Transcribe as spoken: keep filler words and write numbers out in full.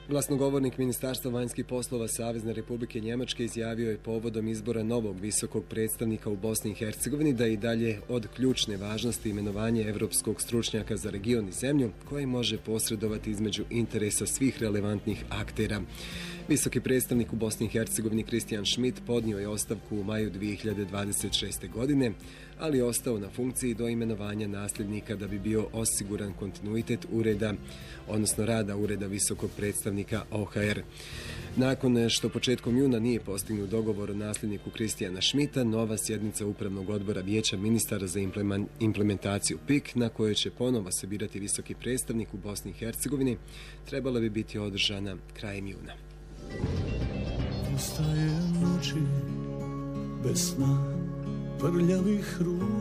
Glasnogovornik Ministarstva vanjskih poslova Savezne Republike Njemačke izjavio je povodom izbora novog visokog predstavnika u Bosni i Hercegovini da je i dalje od ključne važnosti imenovanje evropskog stručnjaka za region i zemlju koji može posredovati između interesa svih relevantnih aktera. Visoki predstavnik u Bosni i Hercegovini Christian Schmidt podnio je ostavku u maju dvije hiljade dvadeset šeste. godine, ali je ostao na funkciji do imenovanja nasljednika da bi bio osiguran kontinuitet ureda, odnosno rada ureda visokog predstavnika O H R. Nakon što početkom juna nije postignut dogovor o nasljedniku Christiana Schmidta, nova sjednica Upravnog odbora Vijeća ministara za implementaciju P I K, na kojoj će ponovo se birati visoki predstavnik u Bosni i Hercegovini, trebala bi biti održana krajem juna. Ostaje noći bez sna prljavih ruku.